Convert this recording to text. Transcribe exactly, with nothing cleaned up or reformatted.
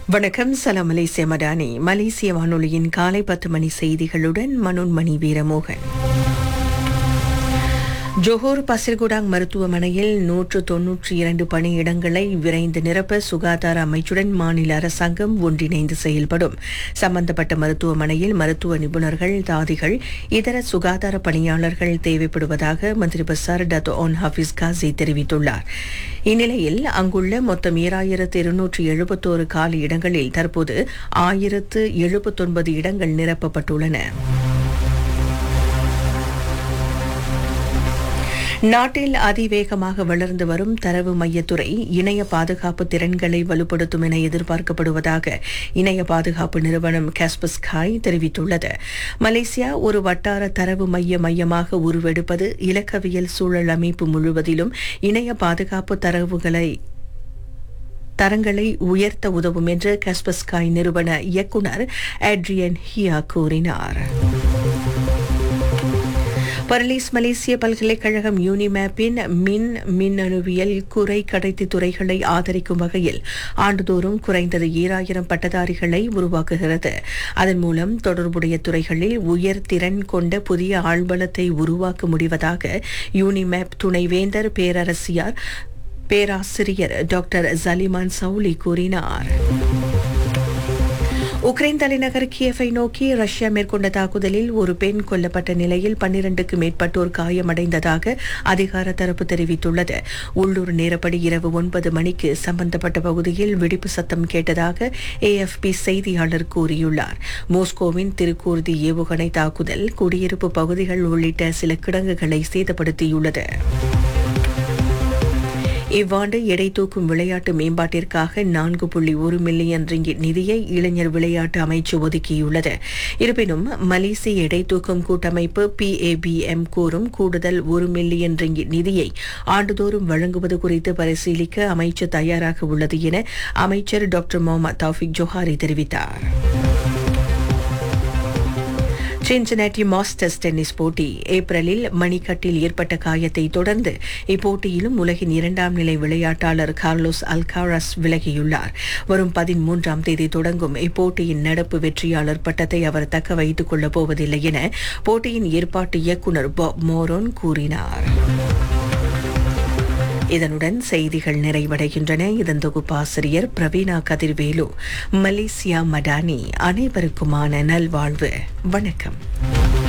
வணக்கம். சலாம் மலேசிய மடானி. மலேசிய வானொலியின் காலை பத்து மணி செய்திகளுடன் மனோன்மணி வீரமோகன். ஜோஹோர் பசிர்குடாங் மருத்துவமனையில் நூற்று தொன்னூற்றி இரண்டு பணியிடங்களை விரைந்து நிரப்ப சுகாதார அமைச்சுடன் மாநில அரசாங்கம் ஒன்றிணைந்து செயல்படும். சம்பந்தப்பட்ட மருத்துவமனையில் மருத்துவ நிபுணர்கள், தாதிகள், இதர சுகாதார பணியாளர்கள் தேவைப்படுவதாக மந்திரி பசார் டத்தோ ஒன் ஹாஃபிஸ் காசி தெரிவித்துள்ளார். இந்நிலையில் அங்குள்ள மொத்தம் ஏழாயிரத்து இருநூற்று எழுபத்தோரு காலி இடங்களில் தற்போது ஆயிரத்து எழுபத்தொன்பது இடங்கள் நிரப்பப்பட்டுள்ளன. நாட்டில் அதிவேகமாக வளர்ந்து வரும் தரவு மையத்துறை இணைய பாதுகாப்பு திறன்களை வலுப்படுத்தும் என எதிர்பார்க்கப்படுவதாக இணைய பாதுகாப்பு நிறுவனம் காஸ்பஸ்காய் தெரிவித்துள்ளது. மலேசியா ஒரு வட்டார தரவு மைய மையமாக உருவெடுப்பது இலக்கவியல் சூழல் அமைப்பு முழுவதிலும் இணைய பாதுகாப்பு தரவுகளை தரங்களை உயர்த்த உதவும் என்று காஸ்பஸ்காய் நிறுவன இயக்குநர் ஆட்ரியன் ஹியா கூறினார். பர்லீஸ் மலேசிய பல்கலைக்கழகம் யூனிமேப்பின் மின் மின்னணுவியல் குறை கடத்தி துறைகளை ஆதரிக்கும் வகையில் ஆண்டுதோறும் குறைந்தது ஏழாயிரம் பட்டதாரிகளை உருவாக்குகிறது. அதன் மூலம் தொடர்புடைய துறைகளில் உயர் திறன் கொண்ட புதிய ஆழ்வளத்தை உருவாக்க முடிவதாக யூனிமேப் துணைவேந்தர் பேரரசியார் பேராசிரியர் டாக்டர் ஜலிமான் சவுலி கூறினார். உக்ரைன் தலைநகர் கியேவை நோக்கி ரஷ்யா மேற்கொண்ட தாக்குதலில் ஒரு பெண் கொல்லப்பட்ட நிலையில் பன்னிரண்டுக்கு மேற்பட்டோர் காயமடைந்ததாக அதிகார தரப்பு தெரிவித்துள்ளது. உள்ளூர் நேரப்படி இரவு ஒன்பது மணிக்கு சம்பந்தப்பட்ட பகுதியில் வெடிப்பு சத்தம் கேட்டதாக ஏஎஃப்பி செய்தியாளர் கூறியுள்ளார். மோஸ்கோவின் திருக்கூர்தி ஏவுகணை தாக்குதல் குடியிருப்பு பகுதிகள் உள்ளிட்ட சில கிடங்குகளை சேதப்படுத்தியுள்ளது. இவ்வாண்டு எடை தூக்கும் விளையாட்டு மேம்பாட்டிற்காக நான்கு புள்ளி ஒரு மில்லியன் ரிங்கிட் நிதியை இளைஞர் விளையாட்டு அமைச்சு ஒதுக்கியுள்ளது. இருப்பினும் மலேசிய எடை தூக்கும் கூட்டமைப்பு பிஏபிஎம் கூறும் கூடுதல் ஒரு மில்லியன் ரிங்கிட் நிதியை ஆண்டுதோறும் வழங்குவது குறித்து பரிசீலிக்க அமைச்சு தயாராக உள்ளது என அமைச்சர் டாக்டர் முகமது தௌஃபிக் ஜோஹாரி தெரிவித்தார். சின்சினாட்டி மாஸ்டர்ஸ் டென்னிஸ் போட்டி ஏப்ரலில் மணிக்கட்டில் ஏற்பட்ட காயத்தை தொடர்ந்து இப்போட்டியிலும் உலகின் இரண்டாம் நிலை விளையாட்டாளர் கார்லோஸ் அல்காரஸ் விலகியுள்ளார். வரும் பதிமூன்றாம் தேதி தொடங்கும் இப்போட்டியின் நடப்பு வெற்றியாளர் பட்டத்தை அவர் தக்க வைத்துக் கொள்ளப் போவதில்லை என போட்டியின் ஏற்பாட்டு இயக்குநர் பாப் மோரோன் கூறினார். இதனுடன் செய்திகள் நிறைவடைகின்றன. இதன் தொகுப்பாசிரியர் பிரவீணா கதிர்வேலு. மலேசியா மடானி. அனைவருக்குமான நல்வாழ்வு. வணக்கம்.